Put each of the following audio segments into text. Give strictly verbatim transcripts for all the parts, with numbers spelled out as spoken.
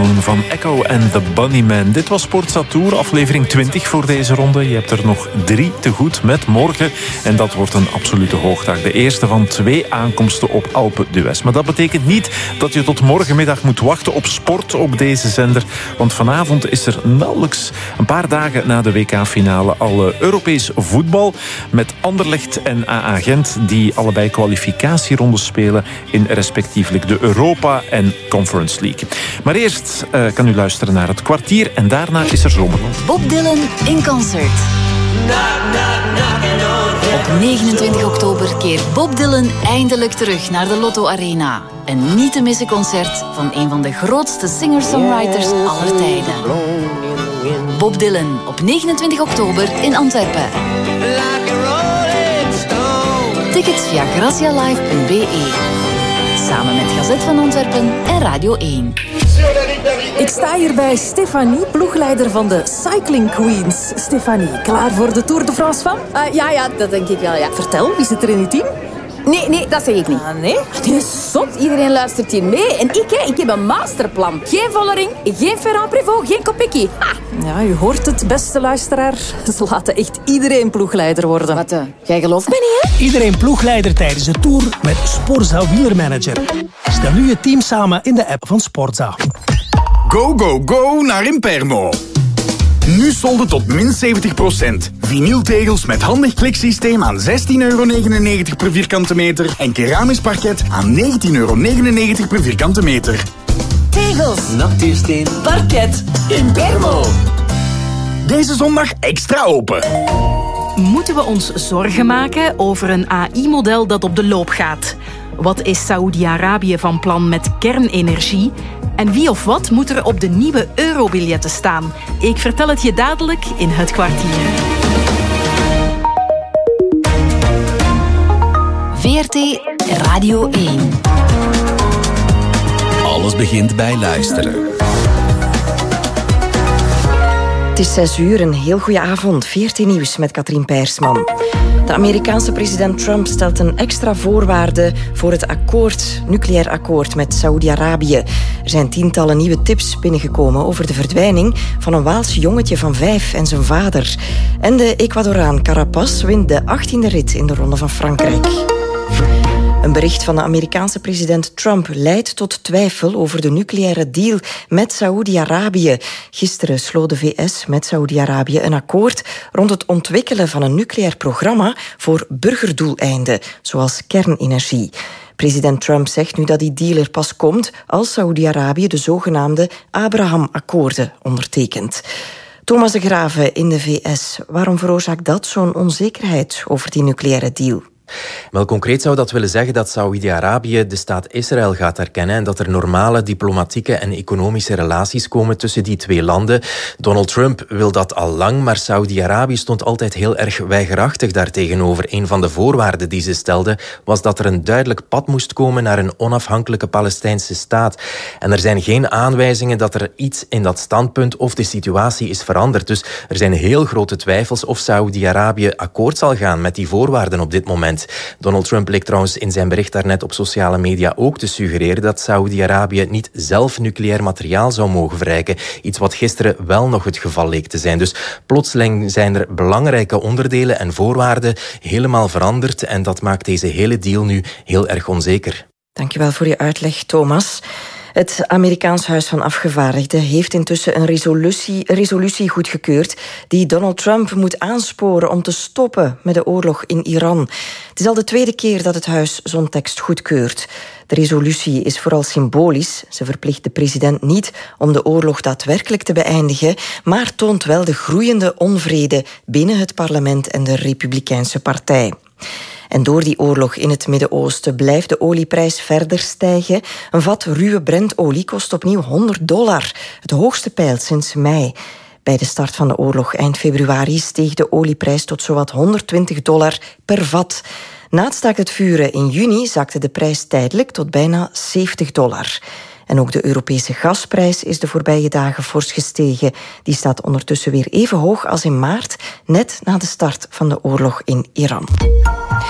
Alone van Echo en The Bunnymen. Dit was Sportza Tour, aflevering twintig voor deze ronde. Je hebt er nog drie te goed met morgen. En dat wordt een absolute hoogdag. De eerste van twee aankomsten op Alpe d'Huez. Maar dat betekent niet dat je tot morgenmiddag moet wachten op sport op deze zender. Want vanavond is er nauwelijks een paar dagen na de W K-finale al Europees voetbal. Met Anderlecht en A A Gent die allebei kwalificatierondes spelen in respectievelijk de Europa en Conference League. Maar eerst uh, kan u luisteren naar het kwartier en daarna is er zomer. Bob Dylan in concert. Op negenentwintig oktober keert Bob Dylan eindelijk terug naar de Lotto Arena. Een niet te missen concert van een van de grootste singer-songwriters aller tijden. Bob Dylan op negenentwintig oktober in Antwerpen. Tickets via grazialive punt b e. Samen met Gazet van Antwerpen en Radio één. Ik sta hier bij Stefanie, ploegleider van de Cycling Queens. Stefanie, klaar voor de Tour de France van? Uh, ja, ja, dat denk ik wel, ja. Vertel, wie zit er in uw team? Nee, nee, dat zeg ik niet. Ah, nee? Het is zot, iedereen luistert hier mee. En ik, hè, ik heb een masterplan. Geen Vollering, geen Ferrand Prévot, geen Kopecky. Ha! Ja, u hoort het, beste luisteraar. Ze laten echt iedereen ploegleider worden. Wat, uh, jij gelooft me niet, hè? Iedereen ploegleider tijdens de Tour met Sporza Wielermanager. Stel nu je team samen in de app van Sporza. Go, go, go naar Impermo. Nu solden tot min zeventig procent. Vinyltegels met handig kliksysteem aan zestien euro negenennegentig per vierkante meter en keramisch parket aan negentien euro negenennegentig per vierkante meter. Tegels, Natuursteen, parket, Impermo. Deze zondag extra open. Moeten we ons zorgen maken over een A I-model dat op de loop gaat? Wat is Saoedi-Arabië van plan met kernenergie? En wie of wat moet er op de nieuwe eurobiljetten staan? Ik vertel het je dadelijk in het kwartier. V R T Radio één. Alles begint bij luisteren. Het is zes uur, een heel goede avond. V R T Nieuws met Katrien Peirsman. De Amerikaanse president Trump stelt een extra voorwaarde voor het akkoord, nucleair akkoord met Saoedi-Arabië. Er zijn tientallen nieuwe tips binnengekomen over de verdwijning van een Waals jongetje van vijf en zijn vader. En de Ecuadoraan Carapaz wint de achttiende rit in de Ronde van Frankrijk. Een bericht van de Amerikaanse president Trump leidt tot twijfel over de nucleaire deal met Saoedi-Arabië. Gisteren sloot de V S met Saoedi-Arabië een akkoord rond het ontwikkelen van een nucleair programma voor burgerdoeleinden, zoals kernenergie. President Trump zegt nu dat die deal er pas komt als Saoedi-Arabië de zogenaamde Abraham-akkoorden ondertekent. Thomas de Graeve in de V S. Waarom veroorzaakt dat zo'n onzekerheid over die nucleaire deal? Wel, concreet zou dat willen zeggen dat Saoedi-Arabië de staat Israël gaat erkennen en dat er normale diplomatieke en economische relaties komen tussen die twee landen. Donald Trump wil dat al lang, maar Saoedi-Arabië stond altijd heel erg weigerachtig daartegenover. Een van de voorwaarden die ze stelde was dat er een duidelijk pad moest komen naar een onafhankelijke Palestijnse staat. En er zijn geen aanwijzingen dat er iets in dat standpunt of de situatie is veranderd. Dus er zijn heel grote twijfels of Saoedi-Arabië akkoord zal gaan met die voorwaarden op dit moment. Donald Trump leek trouwens in zijn bericht daarnet op sociale media ook te suggereren dat Saoedi-Arabië niet zelf nucleair materiaal zou mogen verrijken. Iets wat gisteren wel nog het geval leek te zijn. Dus plotseling zijn er belangrijke onderdelen en voorwaarden helemaal veranderd en dat maakt deze hele deal nu heel erg onzeker. Dankjewel voor je uitleg, Thomas. Het Amerikaans Huis van Afgevaardigden heeft intussen een resolutie, resolutie goedgekeurd die Donald Trump moet aansporen om te stoppen met de oorlog in Iran. Het is al de tweede keer dat het huis zo'n tekst goedkeurt. De resolutie is vooral symbolisch. Ze verplicht de president niet om de oorlog daadwerkelijk te beëindigen, maar toont wel de groeiende onvrede binnen het parlement en de Republikeinse Partij. En door die oorlog in het Midden-Oosten blijft de olieprijs verder stijgen. Een vat ruwe Brentolie kost opnieuw honderd dollar, het hoogste peil sinds mei. Bij de start van de oorlog eind februari steeg de olieprijs tot zowat honderdtwintig dollar per vat. Na het staakt het vuren in juni zakte de prijs tijdelijk tot bijna zeventig dollar. En ook de Europese gasprijs is de voorbije dagen fors gestegen. Die staat ondertussen weer even hoog als in maart, net na de start van de oorlog in Iran.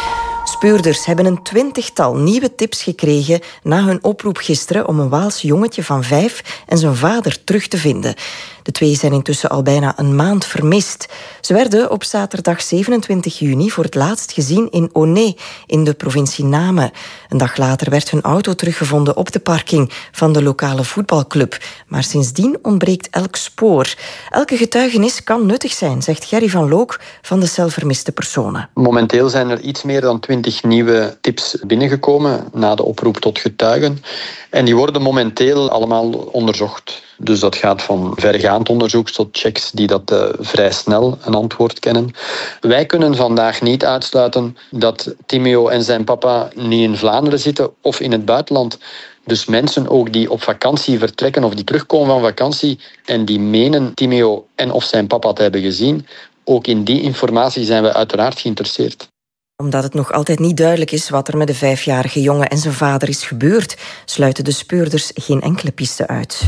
Speurders hebben een twintigtal nieuwe tips gekregen na hun oproep gisteren om een Waals jongetje van vijf en zijn vader terug te vinden. De twee zijn intussen al bijna een maand vermist. Ze werden op zaterdag zevenentwintig juni voor het laatst gezien in Onay, in de provincie Namen. Een dag later werd hun auto teruggevonden op de parking van de lokale voetbalclub. Maar sindsdien ontbreekt elk spoor. Elke getuigenis kan nuttig zijn, zegt Gerry van Look van de cel vermiste personen. Momenteel zijn er iets meer dan twintig nieuwe tips binnengekomen na de oproep tot getuigen. En die worden momenteel allemaal onderzocht. Dus dat gaat van vergaand onderzoek tot checks die dat uh, vrij snel een antwoord kennen. Wij kunnen vandaag niet uitsluiten dat Timeo en zijn papa niet in Vlaanderen zitten of in het buitenland. Dus mensen ook die op vakantie vertrekken of die terugkomen van vakantie en die menen Timeo en of zijn papa te hebben gezien, ook in die informatie zijn we uiteraard geïnteresseerd. Omdat het nog altijd niet duidelijk is wat er met de vijfjarige jongen en zijn vader is gebeurd, sluiten de speurders geen enkele piste uit.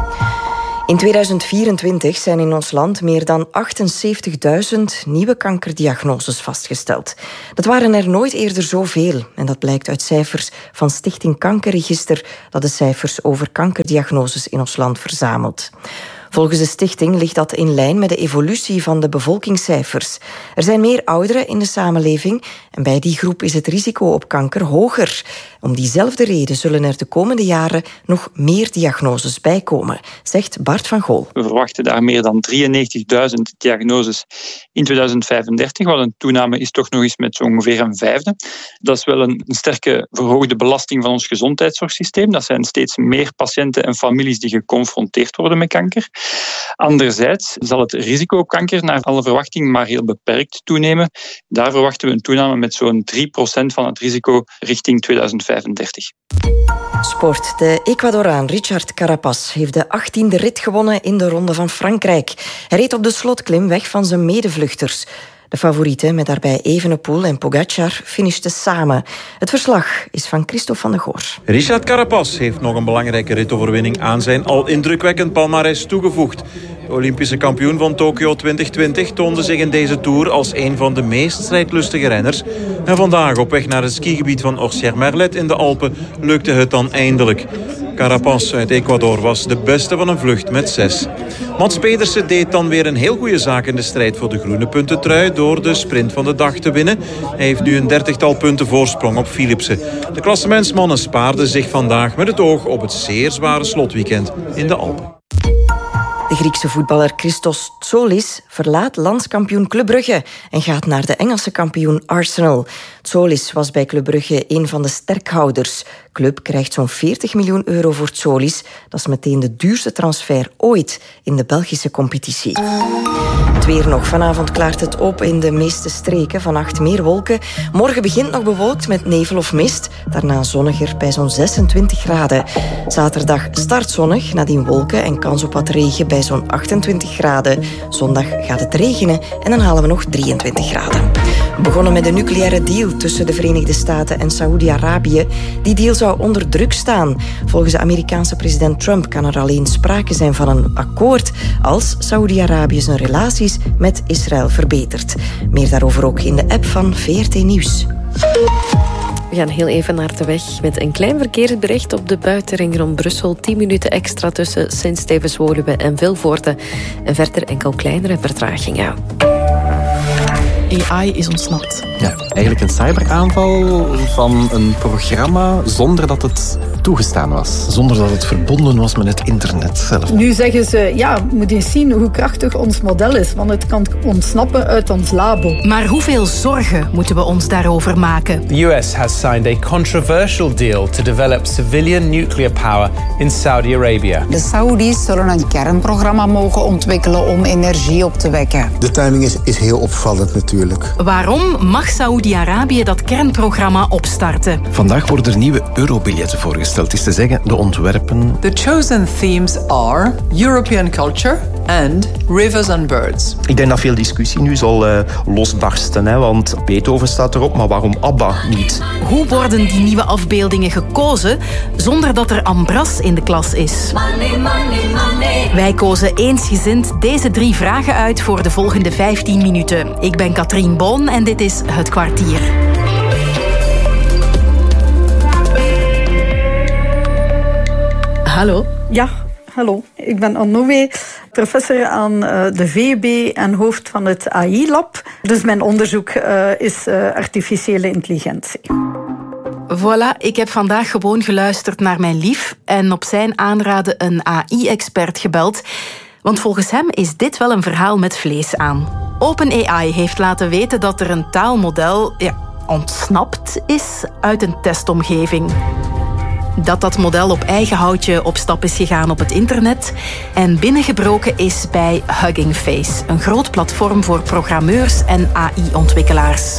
In tweeduizend vierentwintig zijn in ons land meer dan achtenzeventigduizend nieuwe kankerdiagnoses vastgesteld. Dat waren er nooit eerder zoveel. En dat blijkt uit cijfers van Stichting Kankerregister, dat de cijfers over kankerdiagnoses in ons land verzamelt. Volgens de stichting ligt dat in lijn met de evolutie van de bevolkingscijfers. Er zijn meer ouderen in de samenleving en bij die groep is het risico op kanker hoger. Om diezelfde reden zullen er de komende jaren nog meer diagnoses bijkomen, zegt Bart van Gool. We verwachten daar meer dan drieënnegentigduizend diagnoses in tweeduizend vijfendertig, wat een toename is toch nog eens met zo ongeveer een vijfde. Dat is wel een, een sterke verhoogde belasting van ons gezondheidszorgsysteem. Dat zijn steeds meer patiënten en families die geconfronteerd worden met kanker. Anderzijds zal het risico op kanker naar alle verwachting maar heel beperkt toenemen. Daar verwachten we een toename met zo'n drie procent van het risico richting tweeduizend vijfendertig. Sport. De Ecuadoraan Richard Carapaz heeft de achttiende rit gewonnen in de Ronde van Frankrijk. Hij reed op de slotklim weg van zijn medevluchters. De favorieten, met daarbij Evenepoel en Pogacar, finishten samen. Het verslag is van Christophe van de Goor. Richard Carapaz heeft nog een belangrijke ritoverwinning aan zijn al indrukwekkend palmares toegevoegd. De Olympische kampioen van Tokio twintig twintig toonde zich in deze Tour als een van de meest strijdlustige renners. En vandaag op weg naar het skigebied van Orsières-Merlet in de Alpen lukte het dan eindelijk. Carapaz uit Ecuador was de beste van een vlucht met zes. Mats Pedersen deed dan weer een heel goede zaak in de strijd voor de groene puntentrui door de sprint van de dag te winnen. Hij heeft nu een dertigtal punten voorsprong op Philipsen. De klassementsmannen spaarden zich vandaag met het oog op het zeer zware slotweekend in de Alpen. De Griekse voetballer Christos Tsoulis verlaat landskampioen Club Brugge en gaat naar de Engelse kampioen Arsenal. Tsoulis was bij Club Brugge een van de sterkhouders. Club krijgt zo'n veertig miljoen euro voor Tsoulis. Dat is meteen de duurste transfer ooit in de Belgische competitie. Het weer nog. Vanavond klaart het op in de meeste streken. Vannacht meer wolken. Morgen begint nog bewolkt met nevel of mist. Daarna zonniger bij zo'n zesentwintig graden. Zaterdag start zonnig, nadien wolken en kans op wat regen bij zo'n achtentwintig graden. Zondag gaat het regenen en dan halen we nog drieëntwintig graden. We begonnen met een nucleaire deal tussen de Verenigde Staten en Saoedi-Arabië. Die deal zou onder druk staan. Volgens de Amerikaanse president Trump kan er alleen sprake zijn van een akkoord als Saoedi-Arabië zijn relaties met Israël verbetert. Meer daarover ook in de app van V R T Nieuws. We gaan heel even naar de weg met een klein verkeersbericht op de buitenring rond Brussel. tien minuten extra tussen Sint-Stevens-Woluwe en Vilvoorde. En verder enkel kleinere vertragingen. A I is ontsnapt. Ja, eigenlijk een cyberaanval van een programma zonder dat het toegestaan was. Zonder dat het verbonden was met het internet zelf. Nu zeggen ze, ja, we moeten eens zien hoe krachtig ons model is, want het kan ontsnappen uit ons labo. Maar hoeveel zorgen moeten we ons daarover maken? The U S has signed a controversial deal to develop civilian nuclear power in Saudi Arabia. De Saudis zullen een kernprogramma mogen ontwikkelen om energie op te wekken. De timing is, is heel opvallend natuurlijk. Waarom mag Saoedi-Arabië dat kernprogramma opstarten? Vandaag worden er nieuwe eurobiljetten voorgesteld. Het is te zeggen, de ontwerpen... The chosen themes are European culture and rivers and birds. Ik denk dat veel discussie nu zal uh, losbarsten, hè, want Beethoven staat erop, maar waarom ABBA niet? Hoe worden die nieuwe afbeeldingen gekozen zonder dat er ambras in de klas is? Money, money, money. Wij kozen eensgezind deze drie vragen uit voor de volgende vijftien minuten. Ik ben Katrien Boon en dit is Het Kwartier. Hallo. Ja, hallo. Ik ben Anoué, professor aan uh, de V U B en hoofd van het A I-lab. Dus mijn onderzoek uh, is uh, artificiële intelligentie. Voilà, ik heb vandaag gewoon geluisterd naar mijn lief en op zijn aanraden een A I-expert gebeld. Want volgens hem is dit wel een verhaal met vlees aan. OpenAI heeft laten weten dat er een taalmodel ja, ontsnapt is uit een testomgeving. Dat dat model op eigen houtje op stap is gegaan op het internet en binnengebroken is bij Hugging Face, een groot platform voor programmeurs en A I-ontwikkelaars.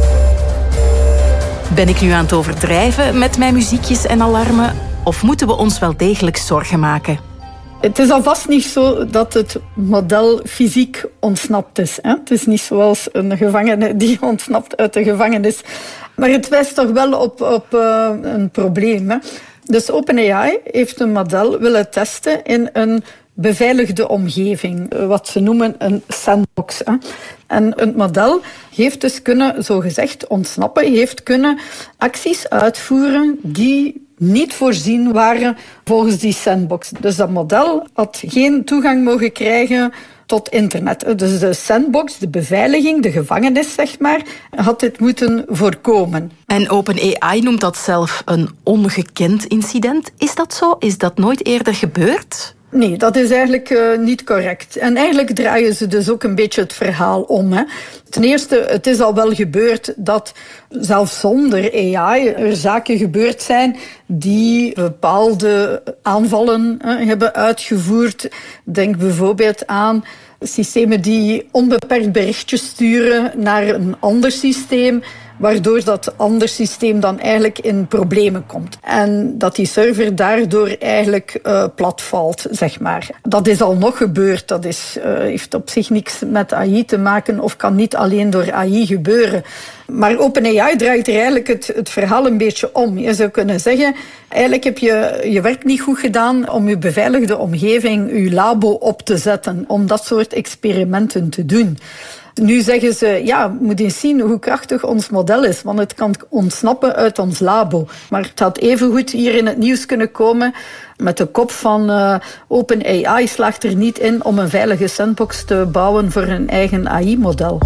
Ben ik nu aan het overdrijven met mijn muziekjes en alarmen? Of moeten we ons wel degelijk zorgen maken? Het is alvast niet zo dat het model fysiek ontsnapt is. Hè? Het is niet zoals een gevangene die ontsnapt uit de gevangenis. Maar het wijst toch wel op, op uh, een probleem. Hè? Dus OpenAI heeft een model willen testen in een beveiligde omgeving, wat ze noemen een sandbox. Hè. En het model heeft dus kunnen, zogezegd, ontsnappen, heeft kunnen acties uitvoeren die niet voorzien waren volgens die sandbox. Dus dat model had geen toegang mogen krijgen tot internet. Dus de sandbox, de beveiliging, de gevangenis, zeg maar, had dit moeten voorkomen. En OpenAI noemt dat zelf een ongekend incident. Is dat zo? Is dat nooit eerder gebeurd? Nee, dat is eigenlijk uh, niet correct. En eigenlijk draaien ze dus ook een beetje het verhaal om. Hè. Ten eerste, het is al wel gebeurd dat zelfs zonder A I er zaken gebeurd zijn die bepaalde aanvallen uh, hebben uitgevoerd. Denk bijvoorbeeld aan systemen die onbeperkt berichtjes sturen naar een ander systeem, waardoor dat ander systeem dan eigenlijk in problemen komt. En dat die server daardoor eigenlijk uh, plat valt, zeg maar. Dat is al nog gebeurd. Dat is, uh, heeft op zich niks met A I te maken of kan niet alleen door A I gebeuren. Maar OpenAI draait er eigenlijk het, het verhaal een beetje om. Je zou kunnen zeggen, eigenlijk heb je je werk niet goed gedaan om je beveiligde omgeving, je labo op te zetten, om dat soort experimenten te doen. Nu zeggen ze, ja, we moeten eens zien hoe krachtig ons model is, want het kan ontsnappen uit ons labo. Maar het had evengoed hier in het nieuws kunnen komen met de kop van uh, OpenAI slaagt er niet in om een veilige sandbox te bouwen voor een eigen A I-model.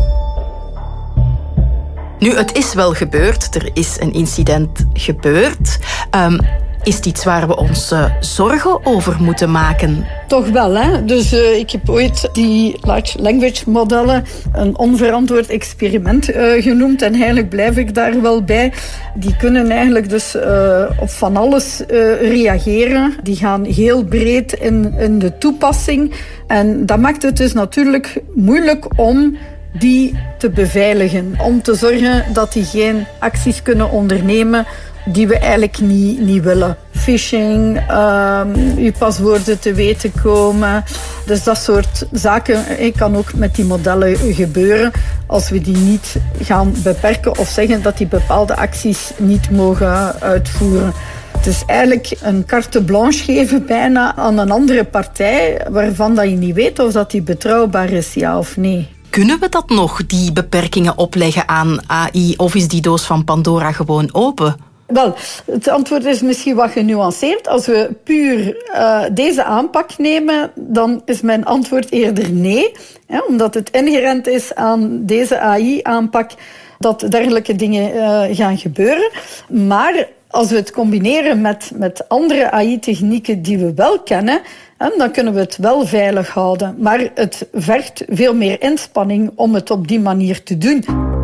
Nu, het is wel gebeurd. Er is een incident gebeurd. Um, Is het iets waar we ons uh, zorgen over moeten maken? Toch wel, hè. Dus uh, ik heb ooit die large language modellen een onverantwoord experiment uh, genoemd. En eigenlijk blijf ik daar wel bij. Die kunnen eigenlijk dus uh, op van alles uh, reageren. Die gaan heel breed in, in de toepassing. En dat maakt het dus natuurlijk moeilijk om die te beveiligen. Om te zorgen dat die geen acties kunnen ondernemen die we eigenlijk niet, niet willen. Phishing, um, uw paswoorden te weten komen. Dus dat soort zaken eh, kan ook met die modellen gebeuren als we die niet gaan beperken of zeggen dat die bepaalde acties niet mogen uitvoeren. Het is eigenlijk een carte blanche geven bijna aan een andere partij waarvan dat je niet weet of dat die betrouwbaar is, ja of nee. Kunnen we dat nog, die beperkingen opleggen aan A I, of is die doos van Pandora gewoon open? Wel, het antwoord is misschien wat genuanceerd. Als we puur uh, deze aanpak nemen, dan is mijn antwoord eerder nee. Hè, omdat het inherent is aan deze A I-aanpak dat dergelijke dingen uh, gaan gebeuren. Maar als we het combineren met, met andere A I-technieken die we wel kennen, hè, dan kunnen we het wel veilig houden. Maar het vergt veel meer inspanning om het op die manier te doen.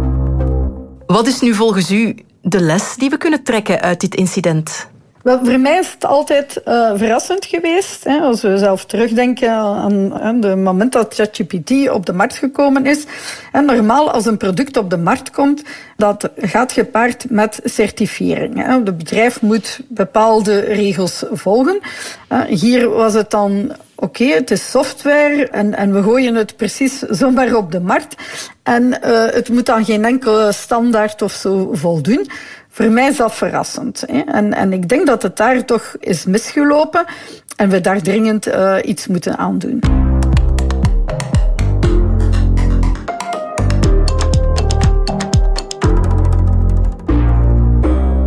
Wat is nu volgens u de les die we kunnen trekken uit dit incident? Wel, voor mij is het altijd uh, verrassend geweest. Hè, als we zelf terugdenken aan, aan het moment dat ChatGPT op de markt gekomen is. En normaal, als een product op de markt komt, dat gaat gepaard met certifiering. Hè. Het bedrijf moet bepaalde regels volgen. Uh, hier was het dan, oké, okay, het is software en, en we gooien het precies zomaar op de markt. En uh, het moet aan geen enkele standaard of zo voldoen. Voor mij is dat verrassend. Hè. En, en ik denk dat het daar toch is misgelopen en we daar dringend uh, iets moeten aan doen.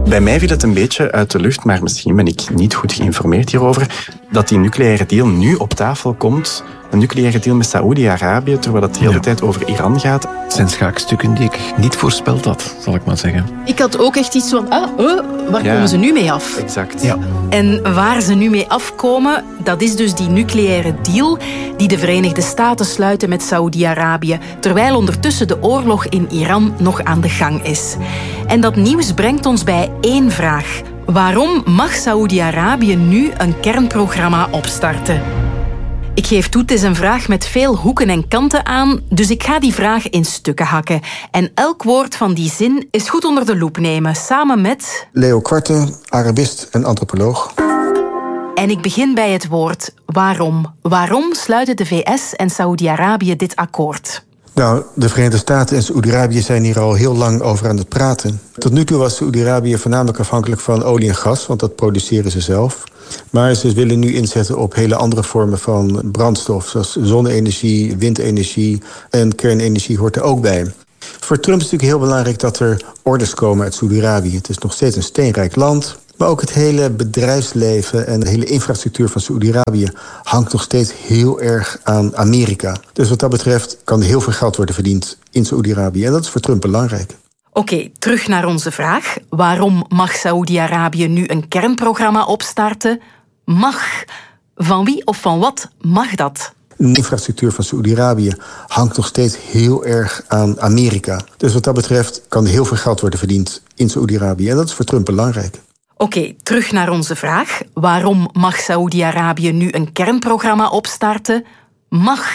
Bij mij viel het een beetje uit de lucht, maar misschien ben ik niet goed geïnformeerd hierover, dat die nucleaire deal nu op tafel komt. Een nucleaire deal met Saoedi-Arabië, terwijl het de hele ja. tijd over Iran gaat. Het zijn schaakstukken die ik niet voorspeld had, zal ik maar zeggen. Ik had ook echt iets van, ah, oh, waar ja. komen ze nu mee af? Exact. Ja. En waar ze nu mee afkomen, dat is dus die nucleaire deal die de Verenigde Staten sluiten met Saoedi-Arabië, terwijl ondertussen de oorlog in Iran nog aan de gang is. En dat nieuws brengt ons bij één vraag. Waarom mag Saoedi-Arabië nu een kernprogramma opstarten? Ik geef toe, het is een vraag met veel hoeken en kanten aan, dus ik ga die vraag in stukken hakken. En elk woord van die zin is goed onder de loep nemen, samen met... Leo Kwarte, Arabist en antropoloog. En ik begin bij het woord waarom. Waarom sluiten de V S en Saoedi-Arabië dit akkoord? Nou, de Verenigde Staten en Saoedi-Arabië zijn hier al heel lang over aan het praten. Tot nu toe was Saoedi-Arabië voornamelijk afhankelijk van olie en gas, want dat produceren ze zelf. Maar ze willen nu inzetten op hele andere vormen van brandstof, zoals zonne-energie, windenergie en kernenergie hoort er ook bij. Voor Trump is het natuurlijk heel belangrijk dat er orders komen uit Saoedi-Arabië. Het is nog steeds een steenrijk land, maar ook het hele bedrijfsleven en de hele infrastructuur van Saoedi-Arabië hangt nog steeds heel erg aan Amerika. Dus wat dat betreft kan heel veel geld worden verdiend in Saoedi-Arabië en dat is voor Trump belangrijk. Oké, okay, terug naar onze vraag. Waarom mag Saoedi-Arabië nu een kernprogramma opstarten? Mag. Van wie of van wat mag dat? De infrastructuur van Saoedi-Arabië hangt nog steeds heel erg aan Amerika. Dus wat dat betreft kan heel veel geld worden verdiend in Saoedi-Arabië en dat is voor Trump belangrijk. Oké, okay, terug naar onze vraag. Waarom mag Saoedi-Arabië nu een kernprogramma opstarten? Mag.